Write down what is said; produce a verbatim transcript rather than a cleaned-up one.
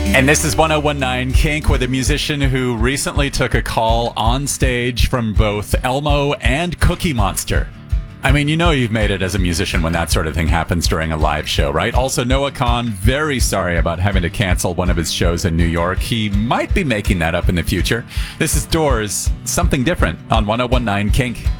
And this is one oh one nine Kink with a musician who recently took a call on stage from both Elmo and Cookie Monster. I mean, you know you've made it as a musician when that sort of thing happens during a live show, right? Also, Noah Kahan, very sorry about having to cancel one of his shows in New York. He might be making that up in the future. This is Doors, Something Different on one oh one nine Kink.